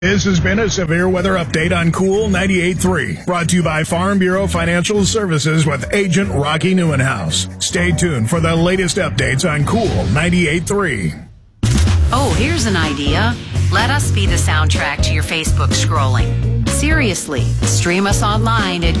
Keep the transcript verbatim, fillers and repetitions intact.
This has been a severe weather update on Cool ninety-eight point three, brought to you by Farm Bureau Financial Services with Agent Rocky Newenhouse. Stay tuned for the latest updates on Cool ninety-eight point three. Oh, here's an idea. Let us be the soundtrack to your Facebook scrolling. Seriously, stream us online at